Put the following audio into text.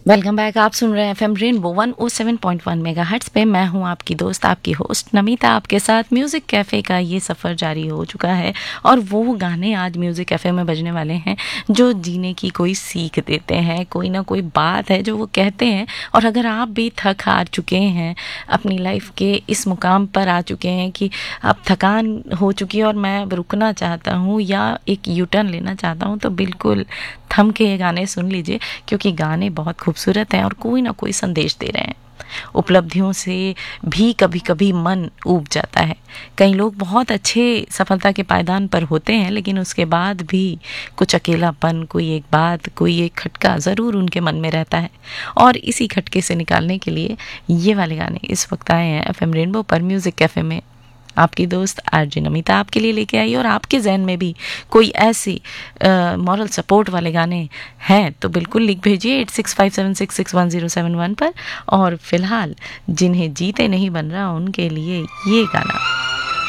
Welcome back. आप सुन रहे हैं एफएम रेनबो 107.1 मेगाहर्ट्ज पे। मैं हूं आपकी दोस्त, आपकी होस्ट नमिता, आपके साथ म्यूज़िक कैफ़े का ये सफ़र जारी हो चुका है। और वो गाने आज म्यूज़िक कैफ़े में बजने वाले हैं जो जीने की कोई सीख देते हैं, कोई ना कोई बात है जो वो कहते हैं। और अगर आप भी थक हार चुके हैं, अपनी लाइफ के इस मुकाम पर आ चुके हैं कि अब थकान हो चुकी है और मैं अब रुकना चाहता हूँ या एक यू टर्न लेना चाहता हूँ, तो बिल्कुल थम के ये गाने सुन लीजिए, क्योंकि गाने बहुत खूबसूरत हैं और कोई ना कोई संदेश दे रहे हैं। उपलब्धियों से भी कभी कभी मन ऊब जाता है। कई लोग बहुत अच्छे सफलता के पायदान पर होते हैं, लेकिन उसके बाद भी कुछ अकेलापन, कोई एक बात, कोई एक खटका ज़रूर उनके मन में रहता है। और इसी खटके से निकालने के लिए ये वाले गाने इस वक्त आए हैं एफएम रेनबो पर म्यूज़िक कैफ़े में। आपकी दोस्त आरजे नमिता आपके लिए लेके आई। और आपके जहन में भी कोई ऐसी मॉरल सपोर्ट वाले गाने हैं तो बिल्कुल लिख भेजिए 8657661071 पर। और फिलहाल जिन्हें जीते नहीं बन रहा उनके लिए ये गाना।